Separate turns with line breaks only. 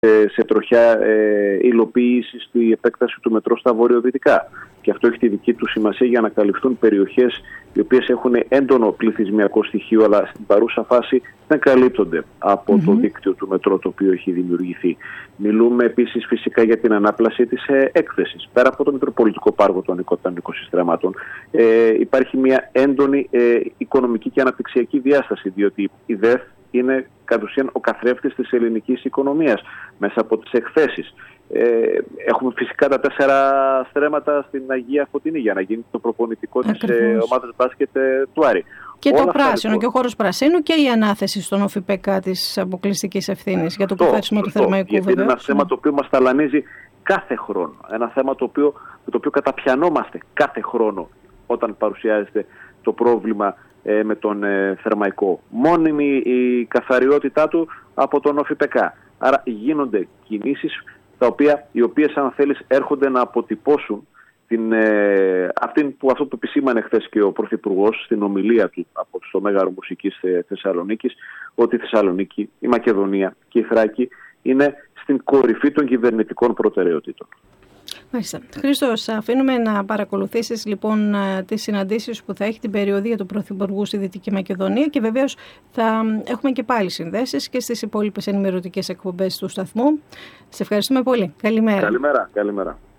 σε τροχιά υλοποίηση στη επέκταση του μετρό στα βορειοδυτικά. Και αυτό έχει τη δική του σημασία για να καλυφθούν περιοχές οι οποίες έχουν έντονο πληθυσμιακό στοιχείο, αλλά στην παρούσα φάση δεν καλύπτονται από το δίκτυο του μετρό το οποίο έχει δημιουργηθεί. Μιλούμε επίσης φυσικά για την ανάπλαση της έκθεσης. Πέρα από το Μητροπολιτικό Πάρκο των Οικοσυστρεμάτων, υπάρχει μια έντονη οικονομική και αναπτυξιακή διάσταση, διότι η ΔΕΘ είναι κατ' ουσίαν ο καθρέφτης της ελληνικής οικονομίας μέσα από τις εκθέσεις. Έχουμε φυσικά τα 4 στρέμματα στην Αγία Φωτεινή για να γίνει το προπονητικό της ομάδας μπάσκετ του Άρη.
Και όλα το πράσινο και ο χώρος πρασίνου και η ανάθεση στον ΟΦΠΚ της αποκλειστικής ευθύνης για το καθαρισμό του Θερμαϊκού.
Γιατί είναι ένα θέμα το οποίο μας ταλανίζει κάθε χρόνο. Ένα θέμα το οποίο καταπιανόμαστε κάθε χρόνο όταν παρουσιάζεται το πρόβλημα με τον Θερμαϊκό. Μόνιμη η καθαριότητά του από τον ΟΦΠΚ. Άρα γίνονται κινήσεις οι οποίες, αν θέλεις, έρχονται να αποτυπώσουν αυτό που επισήμανε χθες και ο Πρωθυπουργός στην ομιλία του στο Μέγαρο Μουσικής Θεσσαλονίκης, ότι η Θεσσαλονίκη, η Μακεδονία και η Θράκη είναι στην κορυφή των κυβερνητικών προτεραιοτήτων.
Μάλιστα. Χρήστο, αφήνουμε να παρακολουθήσεις λοιπόν τις συναντήσεις που θα έχει την περιοδία του Πρωθυπουργού στη Δυτική Μακεδονία και βεβαίως θα έχουμε και πάλι συνδέσεις και στις υπόλοιπες ενημερωτικές εκπομπές του σταθμού. Σε ευχαριστούμε πολύ. Καλημέρα.
Καλημέρα.